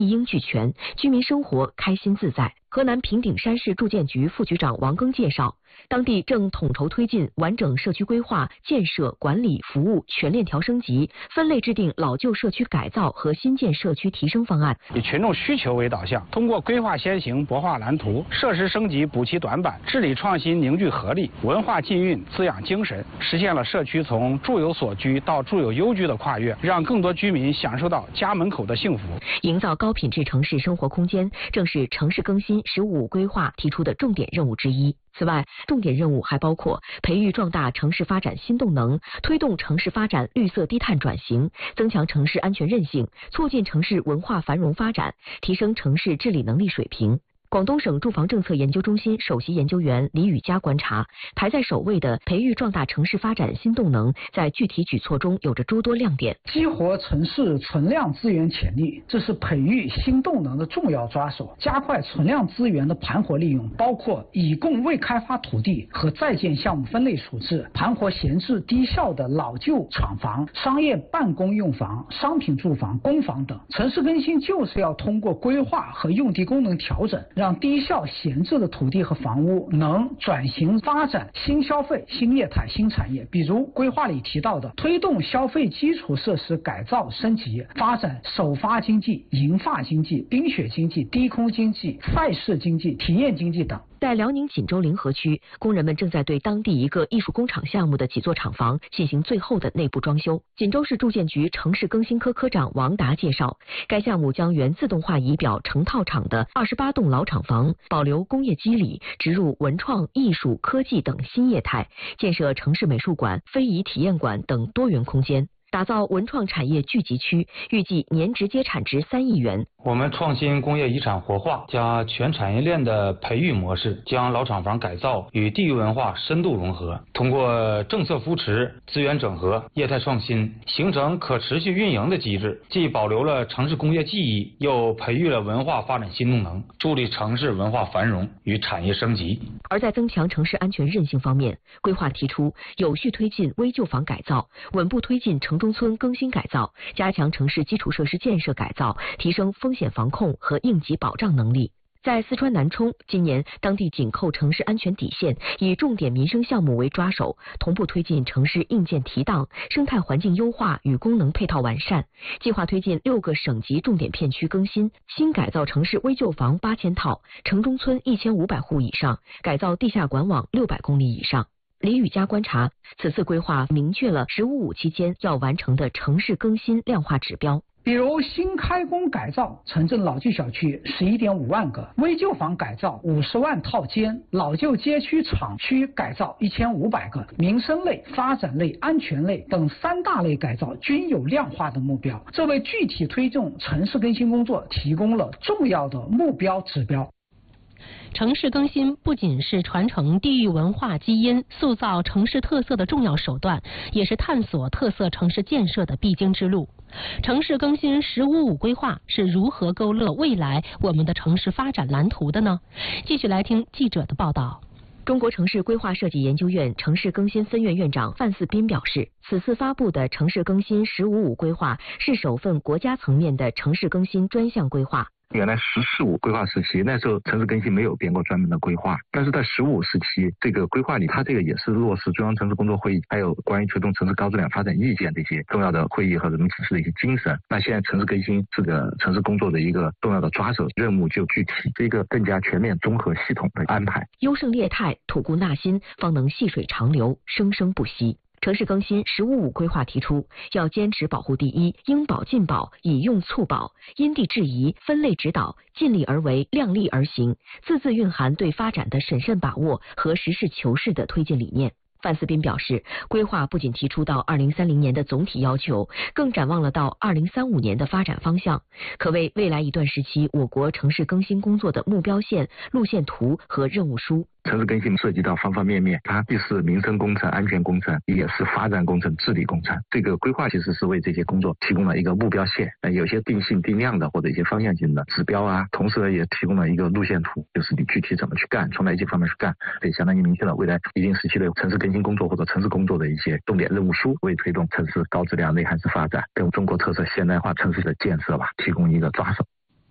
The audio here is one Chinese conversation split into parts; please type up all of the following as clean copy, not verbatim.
一应俱全，居民生活开心自在。河南平顶山市住建局副局长王庚介绍，当地正统筹推进完整社区规划、建设、管理、服务全链条升级，分类制定老旧社区改造和新建社区提升方案， 以群众需求为导向，通过规划先行、博画蓝图、设施升级补齐短板、治理创新凝聚合力、文化浸蕴滋养精神，实现了社区从住有所居到住有优居的跨越，让更多居民享受到家门口的幸福。 营造高品质城市生活空间，正是城市更新“15+5”规划提出的重点任务之一。此外，重点任务还包括培育壮大城市发展新动能，推动城市发展绿色低碳转型，增强城市安全韧性，促进城市文化繁荣发展，提升城市治理能力水平。广东省住房政策研究中心首席研究员李宇佳观察，排在首位的培育壮大城市发展新动能，在具体举措中有着诸多亮点。 激活城市存量资源潜力，这是培育新动能的重要抓手。加快存量资源的盘活利用，包括已供未开发土地和在建项目分类处置，盘活闲置低效的老旧厂房、商业办公用房、商品住房、公房等。城市更新就是要通过规划和用地功能调整，让低效闲置的土地和房屋能转型发展新消费、新业态、新产业。比如规划里提到的推动消费基础设施改造升级，发展首发经济、银发经济、冰雪经济、低空经济、赛事经济、体验经济等。 在辽宁锦州临河区，工人们正在对当地一个艺术工厂项目的几座厂房进行最后的内部装修。锦州市住建局城市更新科科长王达介绍，该项目将原自动化仪表成套厂的28栋老厂房保留工业基理，植入文创、艺术、科技等新业态，建设城市美术馆、非遗体验馆等多元空间，打造文创产业聚集区，预计年直接产值3亿元。 我们创新工业遗产活化加全产业链的培育模式，将老厂房改造与地域文化深度融合，通过政策扶持、资源整合、业态创新，形成可持续运营的机制，既保留了城市工业记忆，又培育了文化发展新动能，助力城市文化繁荣与产业升级。 而在增强城市安全韧性方面，规划提出有序推进危旧房改造，稳步推进城中村更新改造，加强城市基础设施建设改造，提升风险防控和应急保障能力。在四川南充，今年当地紧扣城市安全底线，以重点民生项目为抓手，同步推进城市硬件提档、生态环境优化与功能配套完善。计划推进6个省级重点片区更新，新改造城市危旧房8000套，城中村1500户以上，改造地下管网600公里以上。李宇佳观察，此次规划明确了“15+5”期间要完成的城市更新量化指标。 比如新开工改造城镇老旧小区11.5万个，危旧房改造50万套间，老旧街区厂区改造1500个，民生类、发展类、安全类等3大类改造均有量化的目标，这为具体推动城市更新工作提供了重要的目标指标。 城市更新不仅是传承地域文化基因、塑造城市特色的重要手段，也是探索特色城市建设的必经之路。城市更新“15+5”规划是如何勾勒未来我们的城市发展蓝图的呢？继续来听记者的报道。 中国城市规划设计研究院城市更新分院院长范四斌表示，此次发布的城市更新“15+5”规划是首份国家层面的城市更新专项规划。 原来“14+5”规划时期，那时候城市更新没有编过专门的规划，但是在“15+5”时期，这个规划里，它这个也是落实中央城市工作会议，还有关于推动城市高质量发展意见这些重要的会议和人民指示的一些精神。那现在城市更新这个城市工作的一个重要的抓手，任务就具体，是一个更加全面、综合、系统的安排。 优胜劣汰，吐故纳新，方能细水长流，生生不息。城市更新“15+5”规划提出，要坚持保护第一，应保尽保，以用促保，因地制宜，分类指导，尽力而为，量力而行，字字蕴含对发展的审慎把握和实事求是的推进理念。范四斌表示，规划不仅提出到2030年的总体要求，更展望了到2035年的发展方向，可谓未来一段时期我国城市更新工作的目标线、路线图和任务书。 城市更新涉及到方方面面，它既是民生工程、安全工程，也是发展工程、治理工程。这个规划其实是为这些工作提供了一个目标线，有些定性定量的或者一些方向性的指标啊，同时呢也提供了一个路线图，就是你具体怎么去干，从哪些方面去干，对，相当于明确了未来一定时期的城市更新工作或者城市工作的一些重点任务书，为推动城市高质量内涵式发展跟中国特色现代化城市的建设吧提供一个抓手。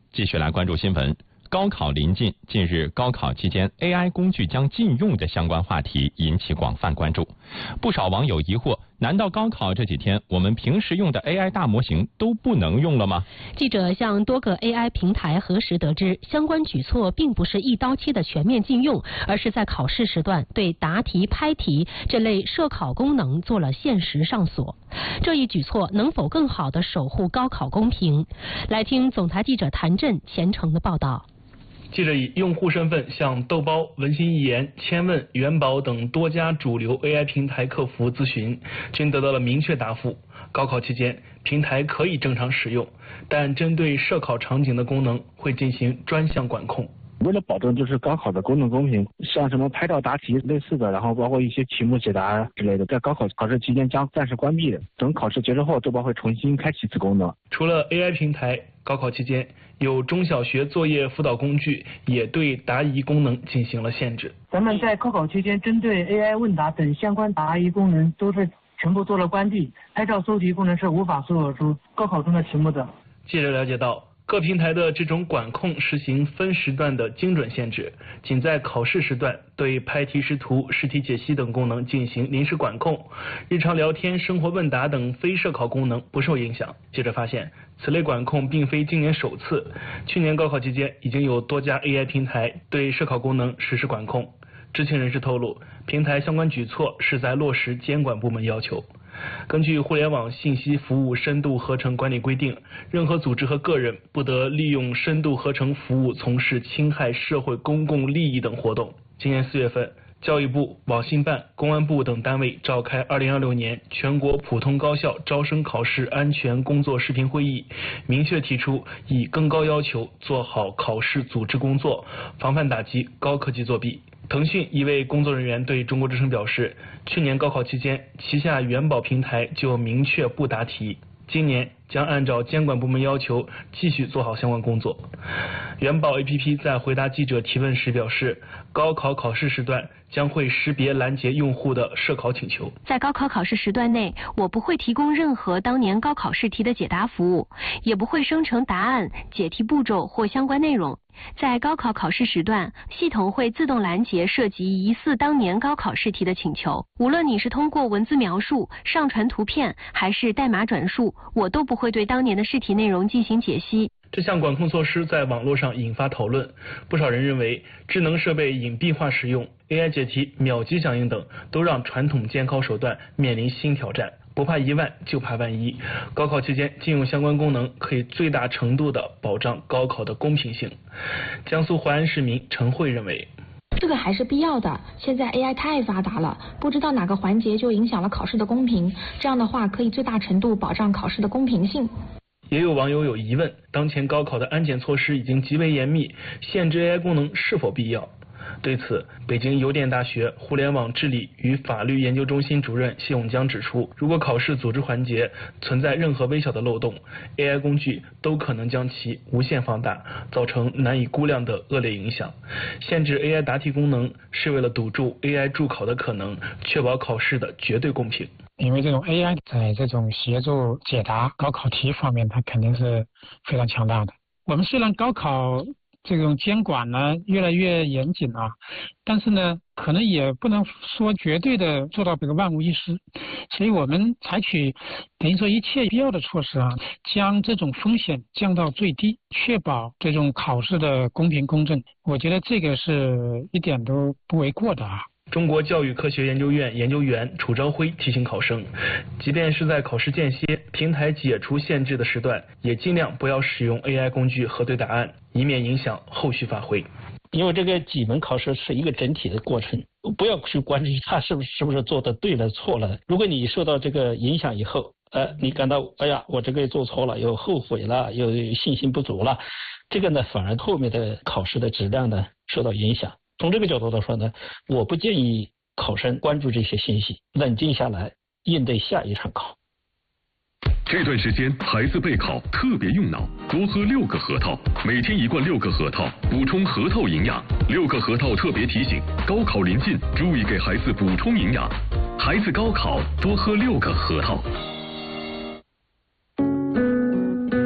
继续来关注新闻。高考临近，近日高考期间 AI 工具将禁用的相关话题引起广泛关注。不少网友疑惑，难道高考这几天我们平时用的 AI 大模型都不能用了吗？ 记者向多个 AI 平台核实得知，相关举措并不是一刀切的全面禁用，而是在考试时段对答题、拍题这类涉考功能做了限时上锁。这一举措能否更好地守护高考公平？来听总台记者谭震虔诚的报道。 记者以用户身份向豆包、文心一言、千问、元宝等多家主流 AI 平台客服咨询，均得到了明确答复。高考期间，平台可以正常使用，但针对涉考场景的功能会进行专项管控。 为了保证就是高考的公正公平，像什么拍照答题类似的，然后包括一些题目解答之类的，在高考考试期间将暂时关闭的。等考试结束后，豆包会重新开启此功能。 除了 AI 平台，高考期间有中小学作业辅导工具也对答疑功能进行了限制。 咱们在高考期间针对 AI 问答等相关答疑功能都是全部做了关闭，拍照搜题功能是无法搜索出高考中的题目的。 记者了解到，各平台的这种管控实行分时段的精准限制，仅在考试时段对拍题识图、试题解析等功能进行临时管控，日常聊天、生活问答等非涉考功能不受影响。记者发现，此类管控并非今年首次，去年高考期间已经有多家 AI 平台对涉考功能实施管控。知情人士透露，平台相关举措是在落实监管部门要求。根据互联网信息服务深度合成管理规定，任何组织和个人不得利用深度合成服务从事侵害社会公共利益等活动。今年4月份，教育部、网信办、公安部等单位召开2026年全国普通高校招生考试安全工作视频会议，明确提出以更高要求做好考试组织工作，防范打击高科技作弊。腾讯一位工作人员对中国之声表示，去年高考期间，旗下元宝平台就明确不答题，今年将按照监管部门要求继续做好相关工作。元宝 APP 在回答记者提问时表示，高考考试时段将会识别拦截用户的涉考请求。 在高考考试时段内，我不会提供任何当年高考试题的解答服务，也不会生成答案、解题步骤或相关内容。在高考考试时段，系统会自动拦截涉及疑似当年高考试题的请求。无论你是通过文字描述、上传图片，还是代码转述，我都不会对当年的试题内容进行解析。 这项管控措施在网络上引发讨论，不少人认为智能设备隐蔽化使用、AI 解题秒级响应等，都让传统监考手段面临新挑战。不怕一万，就怕万一。高考期间禁用相关功能，可以最大程度的保障高考的公平性。江苏淮安市民陈慧认为， 这个还是必要的。现在 AI 太发达了，不知道哪个环节就影响了考试的公平。这样的话，可以最大程度保障考试的公平性。 也有网友有疑问，当前高考的安检措施已经极为严密，限制 AI 功能是否必要？对此，北京邮电大学互联网治理与法律研究中心主任谢永江指出，如果考试组织环节存在任何微小的漏洞， AI 工具都可能将其无限放大，造成难以估量的恶劣影响。限制 AI 答题功能是为了堵住 AI 助考的可能，确保考试的绝对公平。 因为这种 AI 在这种协助解答高考题方面，它肯定是非常强大的。我们虽然高考这种监管呢越来越严谨啊，但是呢可能也不能说绝对的做到这个万无一失，所以我们采取等于说一切必要的措施啊，将这种风险降到最低，确保这种考试的公平公正。我觉得这个是一点都不为过的啊。 中国教育科学研究院研究员楚朝辉提醒考生，即便是在考试间歇、平台解除限制的时段，也尽量不要使用 AI 工具核对答案，以免影响后续发挥。 因为这个几门考试是一个整体的过程，不要去关注它是不是做的对了错了。如果你受到这个影响以后，你感到哎呀我这个做错了，又后悔了，又信心不足了，这个呢反而后面的考试的质量呢受到影响。从这个角度来说呢，我不建议考生关注这些信息，冷静下来应对下一场考。 这段时间孩子备考特别用脑，多喝6个核桃，每天1罐6个核桃，补充核桃营养。6个核桃特别提醒，高考临近，注意给孩子补充营养。孩子高考多喝6个核桃。 时间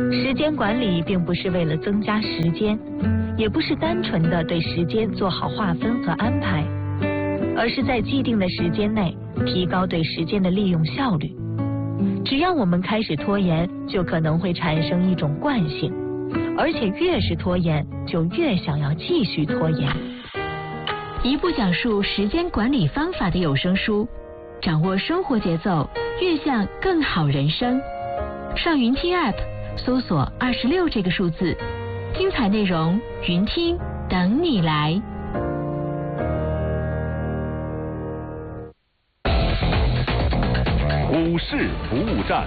间管理并不是为了增加时间，也不是单纯的对时间做好划分和安排，而是在既定的时间内提高对时间的利用效率。只要我们开始拖延，就可能会产生一种惯性，而且越是拖延，就越想要继续拖延。 一部讲述时间管理方法的有声书，掌握生活节奏，越向更好人生。上云听 App 搜索26这个数字，精彩内容云听等你来。 股市服务站，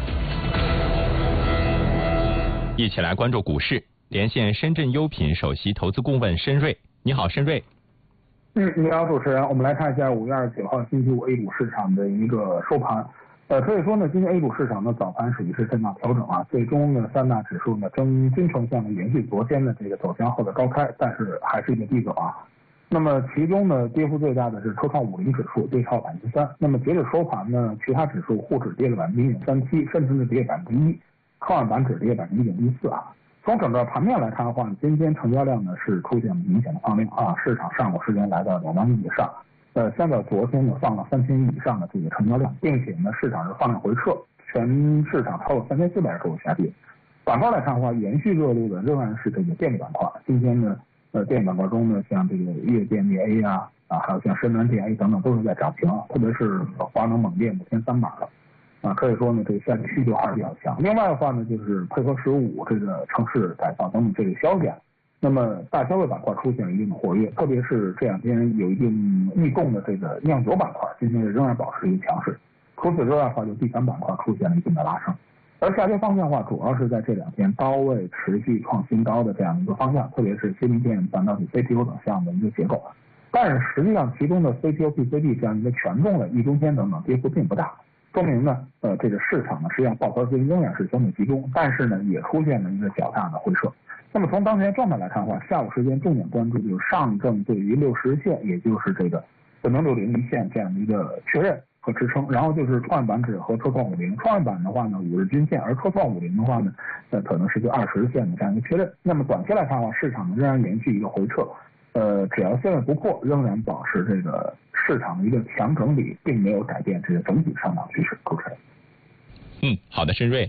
一起来关注股市，连线深圳优品首席投资顾问申瑞。你好，申瑞。 你好，主持人。我们来看一下5月29号星期五 A 股市场的一个收盘。可以说呢，今天 A 股市场的早盘属于是震荡调整啊，最终呢3大指数呢均呈现了延续昨天的这个走向后的高开，但是还是一个低走啊。那么其中呢，跌幅最大的是科创50指数跌超3%。那么截止收盘呢，其他指数沪指跌了1.37%，甚至呢跌1%，科创板指跌1.14%啊。从整个盘面来看的话，今天成交量呢是出现了明显的放量啊，市场上午时间来到2万亿以上，相较昨天呢放了3000亿以上的这个成交量，并且呢市场是放量回撤，全市场超过3400个下跌。板块来看的话，延续热度的仍然是这个电力板块。今天呢，电力板块中呢，像这个粤电力 A 啊，还有像深南电 A 等等都是在涨停，特别是华能锰电5天3板了。可以说呢，这个下跌需求还是比较强。另外的话呢，就是配合15这个城市改造等等这个消减，那么大消费板块出现了一定的活跃，特别是这两天有一定易供的这个酿酒板块，今天仍然保持一个强势。除此之外的话，就第三板块出现了一定的拉升。而下跌方向的话，主要是在这两天高位持续创新高的这样一个方向，特别是芯片、半导体、CPU 等项的一个结构。但是实际上，其中的 CPU、PCB 这样一个权重的一中天等等跌幅并不大。说明呢，这个市场呢，实际上抱团资金仍然是相对集中，但是呢，也出现了一个较大的回撤。那么从当前状态来看的话，下午时间重点关注就是上证对于60日线，也就是这个4060一线这样的一个确认和支撑，然后就是创业板指和科创50，创业板的话呢5日均线，而科创50的话呢，可能是就20日线的这样一个确认。那么短期来看的话，市场仍然延续一个回撤。只要现在不破，仍然保持这个市场的一个强整理，并没有改变这个整体上涨趋势。主持人，好的，申瑞。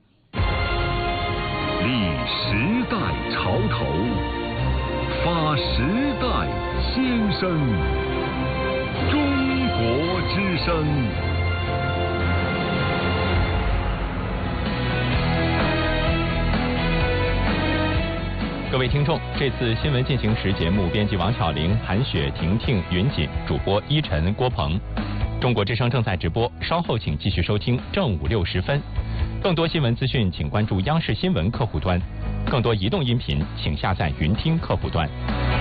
立时代潮头，发时代先声，中国之声。 各位听众，这次新闻进行时节目编辑王巧玲、韩雪、婷婷、云锦，主播依晨、郭鹏。中国之声正在直播，稍后请继续收听正午6时分。更多新闻资讯，请关注央视新闻客户端。更多移动音频，请下载云听客户端。